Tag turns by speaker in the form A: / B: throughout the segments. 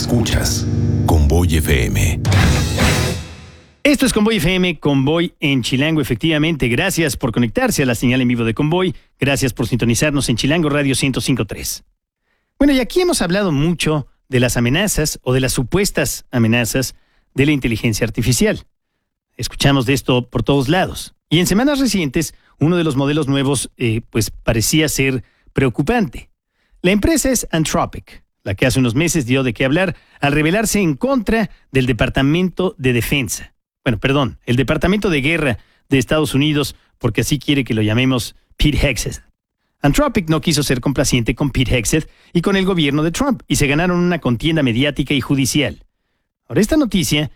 A: Escuchas Convoy FM.
B: Esto es Convoy FM, Convoy en Chilango, efectivamente. Gracias por conectarse a la señal en vivo de Convoy. Gracias por sintonizarnos en Chilango Radio 105.3. Bueno, y aquí hemos hablado mucho de las amenazas o de las supuestas amenazas de la inteligencia artificial. Escuchamos de esto por todos lados. Y en semanas recientes, uno de los modelos nuevos pues parecía ser preocupante. La empresa es Anthropic, la que hace unos meses dio de qué hablar al rebelarse en contra del Departamento de Defensa. Bueno, perdón, el Departamento de Guerra de Estados Unidos, porque así quiere que lo llamemos Pete Hegseth. Anthropic no quiso ser complaciente con Pete Hegseth y con el gobierno de Trump, y se ganaron una contienda mediática y judicial. Ahora, esta noticia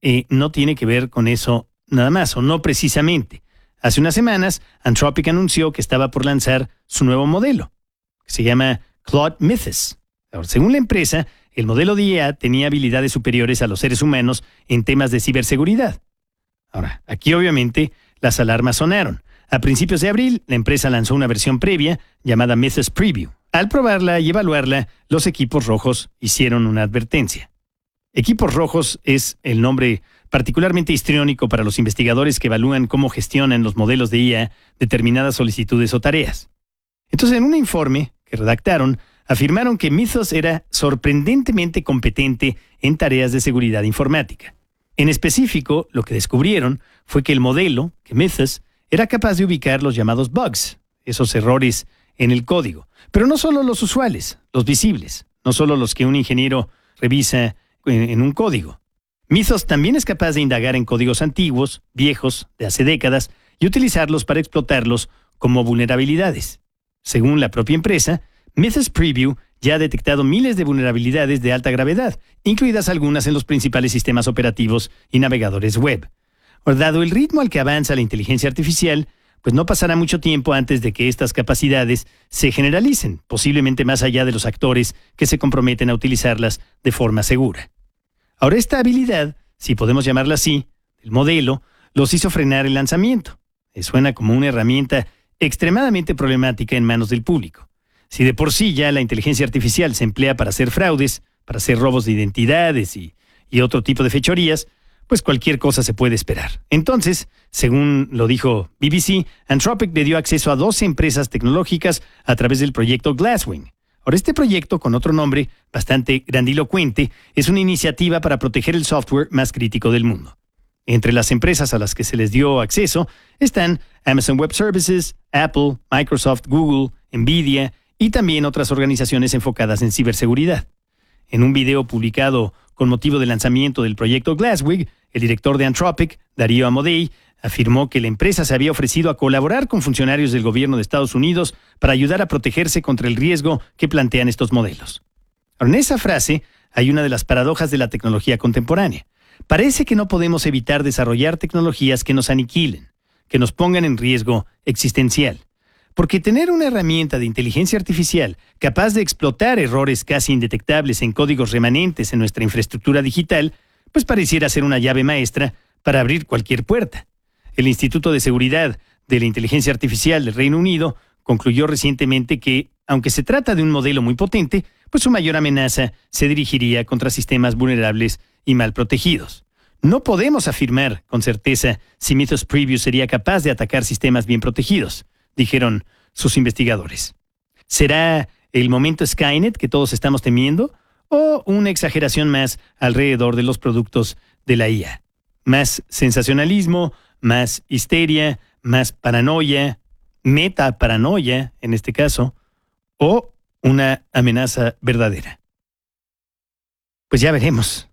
B: no tiene que ver con eso nada más, o no precisamente. Hace unas semanas, Anthropic anunció que estaba por lanzar su nuevo modelo, que se llama Claude Mythos. Ahora, según la empresa, el modelo de IA tenía habilidades superiores a los seres humanos en temas de ciberseguridad. Ahora, aquí obviamente las alarmas sonaron. A principios de abril, la empresa lanzó una versión previa llamada Mythos Preview. Al probarla y evaluarla, los equipos rojos hicieron una advertencia. Equipos rojos es el nombre particularmente histriónico para los investigadores que evalúan cómo gestionan los modelos de IA determinadas solicitudes o tareas. Entonces, en un informe que redactaron, afirmaron que Mythos era sorprendentemente competente en tareas de seguridad informática. En específico, lo que descubrieron fue que el modelo, que Mythos, era capaz de ubicar los llamados bugs, esos errores en el código, pero no solo los usuales, los visibles, no solo los que un ingeniero revisa en un código. Mythos también es capaz de indagar en códigos antiguos, viejos, de hace décadas, y utilizarlos para explotarlos como vulnerabilidades. Según la propia empresa, Mythos Preview ya ha detectado miles de vulnerabilidades de alta gravedad, incluidas algunas en los principales sistemas operativos y navegadores web. Dado el ritmo al que avanza la inteligencia artificial, pues no pasará mucho tiempo antes de que estas capacidades se generalicen, posiblemente más allá de los actores que se comprometen a utilizarlas de forma segura. Ahora, esta habilidad, si podemos llamarla así, el modelo, los hizo frenar el lanzamiento. Suena como una herramienta extremadamente problemática en manos del público. Si de por sí ya la inteligencia artificial se emplea para hacer fraudes, para hacer robos de identidades y otro tipo de fechorías, pues cualquier cosa se puede esperar. Entonces, según lo dijo BBC, Anthropic le dio acceso a 12 empresas tecnológicas a través del proyecto Glasswing. Ahora, este proyecto, con otro nombre bastante grandilocuente, es una iniciativa para proteger el software más crítico del mundo. Entre las empresas a las que se les dio acceso están Amazon Web Services, Apple, Microsoft, Google, Nvidia y también otras organizaciones enfocadas en ciberseguridad. En un video publicado con motivo del lanzamiento del proyecto Glasswing, el director de Anthropic, Darío Amodei, afirmó que la empresa se había ofrecido a colaborar con funcionarios del gobierno de Estados Unidos para ayudar a protegerse contra el riesgo que plantean estos modelos. En esa frase hay una de las paradojas de la tecnología contemporánea. Parece que no podemos evitar desarrollar tecnologías que nos aniquilen, que nos pongan en riesgo existencial. Porque tener una herramienta de inteligencia artificial capaz de explotar errores casi indetectables en códigos remanentes en nuestra infraestructura digital, pues pareciera ser una llave maestra para abrir cualquier puerta. El Instituto de Seguridad de la Inteligencia Artificial del Reino Unido concluyó recientemente que, aunque se trata de un modelo muy potente, pues su mayor amenaza se dirigiría contra sistemas vulnerables y mal protegidos. No podemos afirmar con certeza si Mythos Preview sería capaz de atacar sistemas bien protegidos, dijeron sus investigadores. ¿Será el momento Skynet que todos estamos temiendo o una exageración más alrededor de los productos de la IA? Más sensacionalismo, más histeria, más paranoia, metaparanoia en este caso, o una amenaza verdadera. Pues ya veremos.